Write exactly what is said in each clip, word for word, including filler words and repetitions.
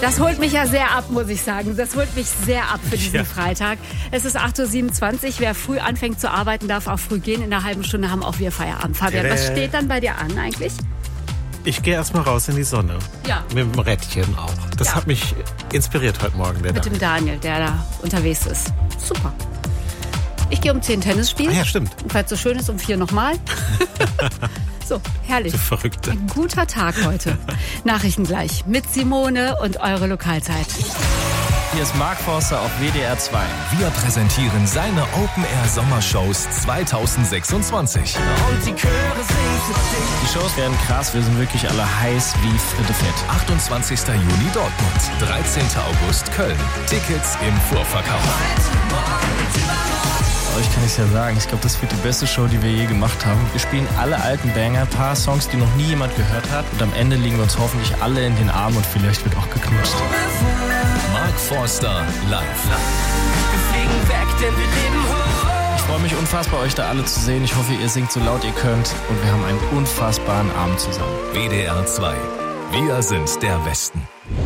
Das holt mich ja sehr ab, muss ich sagen. Das holt mich sehr ab für diesen Ja. Freitag. Es ist acht Uhr siebenundzwanzig. Wer früh anfängt zu arbeiten, darf auch früh gehen. In einer halben Stunde haben auch wir Feierabend. Fabian, was steht dann bei dir an eigentlich? Ich gehe erstmal raus in die Sonne. Ja. Mit dem Rädchen auch. Das Ja. hat mich inspiriert heute Morgen. Der Mit dem Daniel, der da unterwegs ist. Super. Ich gehe um zehn Tennis spielen. Ah ja, stimmt. Und falls es so schön ist, um vier nochmal. So, herrlich. Du Verrückte. Ein guter Tag heute. Nachrichten gleich mit Simone und eure Lokalzeit. Hier ist Mark Forster auf W D R zwei. Wir präsentieren seine Open-Air-Sommershows zweitausendsechsundzwanzig. Und die Chöre singen für dich. Die Shows werden krass, wir sind wirklich alle heiß wie Fritte Fett. achtundzwanzigster Juni Dortmund, dreizehnter August Köln. Tickets im Vorverkauf. Euch kann ich ja sagen, ich glaube, das wird die beste Show, die wir je gemacht haben. Wir spielen alle alten Banger, paar Songs, die noch nie jemand gehört hat. Und am Ende liegen wir uns hoffentlich alle in den Armen und vielleicht wird auch geknutscht. Mark Forster live. Wir fliegen weg, denn wir leben hoch. Ich freue mich unfassbar, euch da alle zu sehen. Ich hoffe, ihr singt so laut ihr könnt. Und wir haben einen unfassbaren Abend zusammen. W D R zwei. Wir sind der Westen.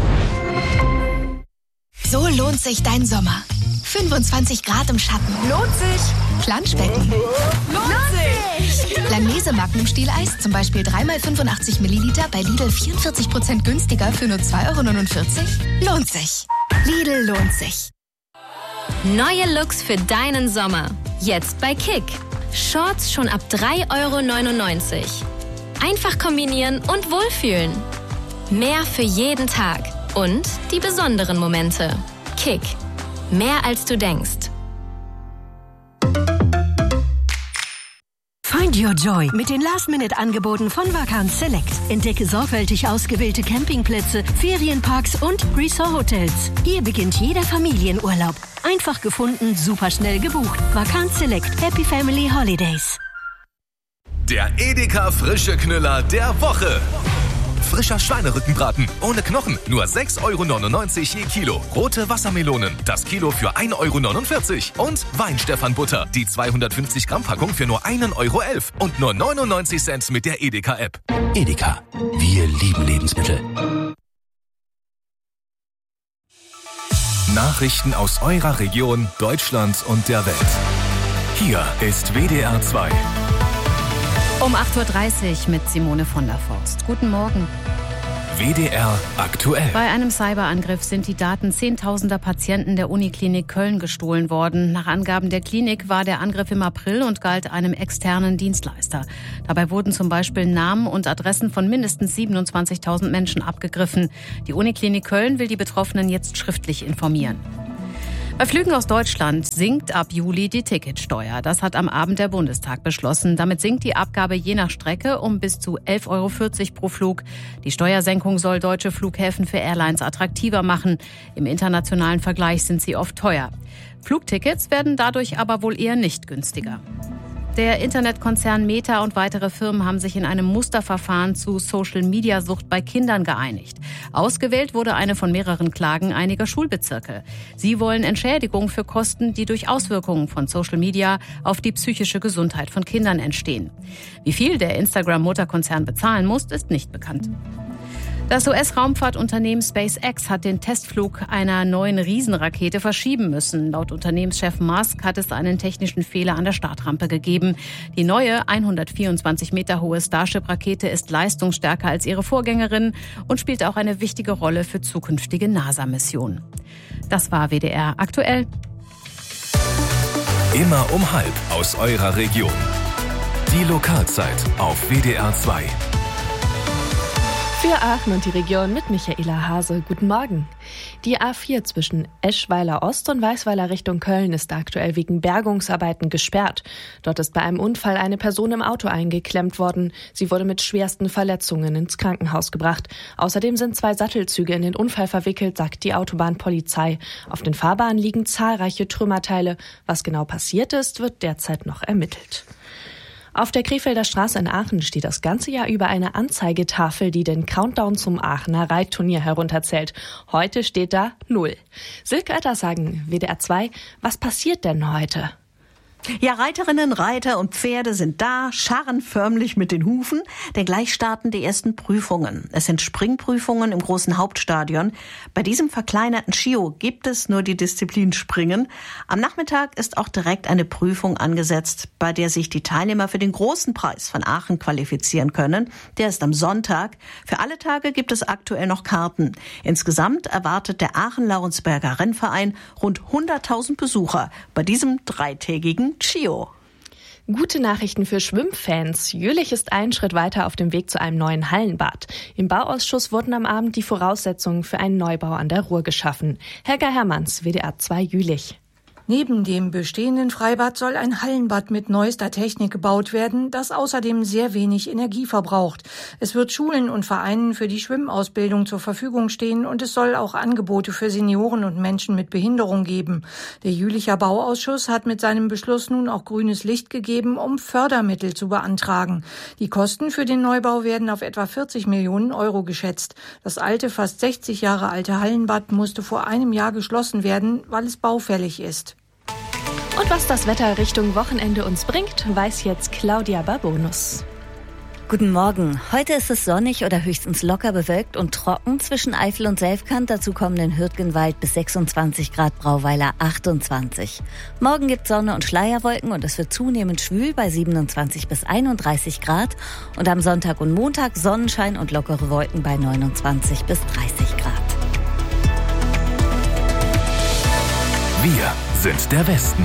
So lohnt sich dein Sommer. fünfundzwanzig Grad im Schatten. Lohnt sich. Planschbecken. Lohnt sich. Langnese Magnum Stieleis, zum Beispiel drei mal fünfundachtzig Milliliter bei Lidl vierundvierzig Prozent günstiger für nur zwei Euro neunundvierzig. Lohnt sich. Lidl lohnt sich. Neue Looks für deinen Sommer. Jetzt bei Kick. Shorts schon ab drei Euro neunundneunzig. Einfach kombinieren und wohlfühlen. Mehr für jeden Tag. Und die besonderen Momente. Kick. Mehr als du denkst. Find your joy mit den Last-Minute-Angeboten von Vacanz Select. Entdecke sorgfältig ausgewählte Campingplätze, Ferienparks und Resort-Hotels. Hier beginnt jeder Familienurlaub. Einfach gefunden, super schnell gebucht. Vacanz Select. Happy Family Holidays. Der Edeka Frische Knüller der Woche. Frischer Schweinerückenbraten ohne Knochen, nur sechs Euro neunundneunzig je Kilo. Rote Wassermelonen, das Kilo für ein Euro neunundvierzig. Und Weinstephan-Butter, die zweihundertfünfzig Gramm Packung für nur ein Euro elf. Und nur neunundneunzig Cent mit der Edeka-App. Edeka, wir lieben Lebensmittel. Nachrichten aus eurer Region, Deutschland und der Welt. Hier ist W D R zwei. Um acht Uhr dreißig mit Simone von der Forst. Guten Morgen. W D R aktuell. Bei einem Cyberangriff sind die Daten zehntausender Patienten der Uniklinik Köln gestohlen worden. Nach Angaben der Klinik war der Angriff im April und galt einem externen Dienstleister. Dabei wurden zum Beispiel Namen und Adressen von mindestens siebenundzwanzigtausend Menschen abgegriffen. Die Uniklinik Köln will die Betroffenen jetzt schriftlich informieren. Bei Flügen aus Deutschland sinkt ab Juli die Ticketsteuer. Das hat am Abend der Bundestag beschlossen. Damit sinkt die Abgabe je nach Strecke um bis zu elf Euro vierzig pro Flug. Die Steuersenkung soll deutsche Flughäfen für Airlines attraktiver machen. Im internationalen Vergleich sind sie oft teuer. Flugtickets werden dadurch aber wohl eher nicht günstiger. Der Internetkonzern Meta und weitere Firmen haben sich in einem Musterverfahren zu Social-Media-Sucht bei Kindern geeinigt. Ausgewählt wurde eine von mehreren Klagen einiger Schulbezirke. Sie wollen Entschädigung für Kosten, die durch Auswirkungen von Social Media auf die psychische Gesundheit von Kindern entstehen. Wie viel der Instagram-Mutterkonzern bezahlen muss, ist nicht bekannt. Das U S-Raumfahrtunternehmen SpaceX hat den Testflug einer neuen Riesenrakete verschieben müssen. Laut Unternehmenschef Musk hat es einen technischen Fehler an der Startrampe gegeben. Die neue hundertvierundzwanzig Meter hohe Starship-Rakete ist leistungsstärker als ihre Vorgängerin und spielt auch eine wichtige Rolle für zukünftige NASA-Missionen. Das war W D R aktuell. Immer um halb aus eurer Region. Die Lokalzeit auf W D R zwei. Für Aachen und die Region mit Michaela Hase. Guten Morgen. Die A vier zwischen Eschweiler Ost und Weißweiler Richtung Köln ist aktuell wegen Bergungsarbeiten gesperrt. Dort ist bei einem Unfall eine Person im Auto eingeklemmt worden. Sie wurde mit schwersten Verletzungen ins Krankenhaus gebracht. Außerdem sind zwei Sattelzüge in den Unfall verwickelt, sagt die Autobahnpolizei. Auf den Fahrbahnen liegen zahlreiche Trümmerteile. Was genau passiert ist, wird derzeit noch ermittelt. Auf der Krefelder Straße in Aachen steht das ganze Jahr über eine Anzeigetafel, die den Countdown zum Aachener Reitturnier herunterzählt. Heute steht da null. Silke Oettersagen, W D R zwei, was passiert denn heute? Ja, Reiterinnen, Reiter und Pferde sind da, scharren förmlich mit den Hufen, denn gleich starten die ersten Prüfungen. Es sind Springprüfungen im großen Hauptstadion. Bei diesem verkleinerten Schio gibt es nur die Disziplin Springen. Am Nachmittag ist auch direkt eine Prüfung angesetzt, bei der sich die Teilnehmer für den großen Preis von Aachen qualifizieren können. Der ist am Sonntag. Für alle Tage gibt es aktuell noch Karten. Insgesamt erwartet der Aachen-Laurensberger Rennverein rund hunderttausend Besucher bei diesem dreitägigen Chio. Gute Nachrichten für Schwimmfans. Jülich ist einen Schritt weiter auf dem Weg zu einem neuen Hallenbad. Im Bauausschuss wurden am Abend die Voraussetzungen für einen Neubau an der Ruhr geschaffen. Helga Hermanns, W D R zwei Jülich. Neben dem bestehenden Freibad soll ein Hallenbad mit neuester Technik gebaut werden, das außerdem sehr wenig Energie verbraucht. Es wird Schulen und Vereinen für die Schwimmausbildung zur Verfügung stehen und es soll auch Angebote für Senioren und Menschen mit Behinderung geben. Der Jülicher Bauausschuss hat mit seinem Beschluss nun auch grünes Licht gegeben, um Fördermittel zu beantragen. Die Kosten für den Neubau werden auf etwa vierzig Millionen Euro geschätzt. Das alte, fast sechzig Jahre alte Hallenbad musste vor einem Jahr geschlossen werden, weil es baufällig ist. Und was das Wetter Richtung Wochenende uns bringt, weiß jetzt Claudia Babonus. Guten Morgen. Heute ist es sonnig oder höchstens locker bewölkt und trocken. Zwischen Eifel und Selfkant, dazu kommen in Hürtgenwald bis sechsundzwanzig Grad, Brauweiler achtundzwanzig. Morgen gibt Sonne und Schleierwolken und es wird zunehmend schwül bei siebenundzwanzig bis einunddreißig Grad. Und am Sonntag und Montag Sonnenschein und lockere Wolken bei neunundzwanzig bis dreißig Grad. Wir sind der Westen.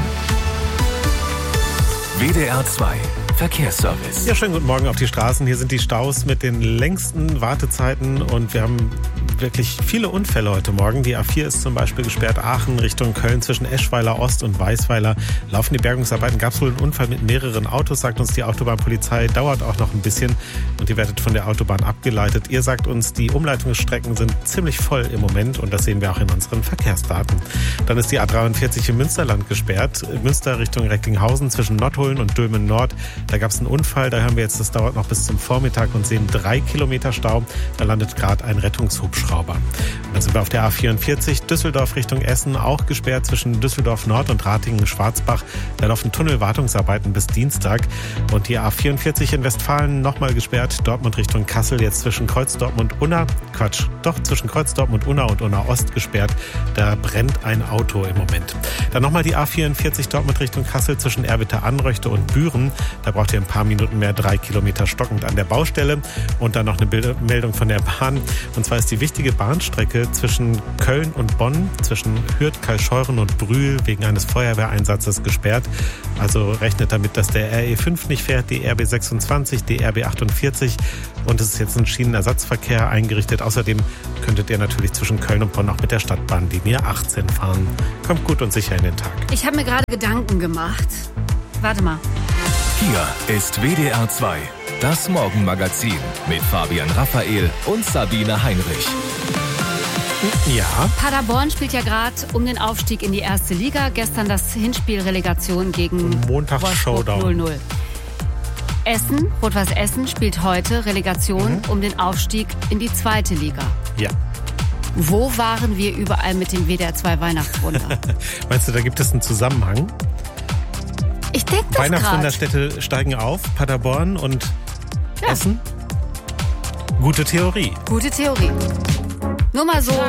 W D R zwei Verkehrsservice. Ja, schönen guten Morgen auf die Straßen. Hier sind die Staus mit den längsten Wartezeiten und wir haben wirklich viele Unfälle heute Morgen. Die A vier ist zum Beispiel gesperrt, Aachen Richtung Köln zwischen Eschweiler Ost und Weißweiler. Laufen die Bergungsarbeiten. Gab es wohl einen Unfall mit mehreren Autos, sagt uns die Autobahnpolizei. Dauert auch noch ein bisschen und ihr werdet von der Autobahn abgeleitet. Ihr sagt uns, die Umleitungsstrecken sind ziemlich voll im Moment und das sehen wir auch in unseren Verkehrsdaten. Dann ist die A dreiundvierzig im Münsterland gesperrt. Münster Richtung Recklinghausen zwischen Nottuln und Dülmen Nord. Da gab es einen Unfall, da hören wir jetzt, das dauert noch bis zum Vormittag und sehen drei Kilometer Stau. Da landet gerade ein Rettungshubschrauber. Und dann sind wir auf der A vierundvierzig, Düsseldorf Richtung Essen, auch gesperrt zwischen Düsseldorf Nord und Ratingen-Schwarzbach. Da laufen Tunnelwartungsarbeiten bis Dienstag. Und die A vierundvierzig in Westfalen nochmal gesperrt, Dortmund Richtung Kassel, jetzt zwischen Kreuzdortmund und Unna, Quatsch, doch zwischen Kreuzdortmund Unna und Unna Ost gesperrt. Da brennt ein Auto im Moment. Dann nochmal die A vierundvierzig Dortmund Richtung Kassel zwischen Erwitte-Anröchte und Büren. Da braucht ihr ein paar Minuten mehr, drei Kilometer stockend an der Baustelle. Und dann noch eine Bild- Meldung von der Bahn. Und zwar ist die wichtige Bahnstrecke zwischen Köln und Bonn, zwischen Hürth, Kalscheuren und Brühl wegen eines Feuerwehreinsatzes gesperrt. Also rechnet damit, dass der R E fünf nicht fährt, die R B sechsundzwanzig, die R B achtundvierzig. Und es ist jetzt ein Schienenersatzverkehr eingerichtet. Außerdem könntet ihr natürlich zwischen Köln und Bonn auch mit der Stadtbahnlinie achtzehn fahren. Kommt gut und sicher in den Tag. Ich habe mir gerade Gedanken gemacht. Warte mal. Hier ist W D R zwei, das Morgenmagazin mit Fabian Raphael und Sabine Heinrich. Ja. Paderborn spielt ja gerade um den Aufstieg in die erste Liga. Gestern das Hinspiel Relegation gegen Montags-Showdown. null null. Essen, Rot-Weiß Essen spielt heute Relegation mhm. um den Aufstieg in die zweite Liga. Ja. Wo waren wir überall mit dem W D R zwei Weihnachtswunder? Meinst du, da gibt es einen Zusammenhang? Ich denke das gerade. Weihnachtswunderstädte steigen auf, Paderborn und ja. Essen? Gute Theorie. Gute Theorie. Nur mal so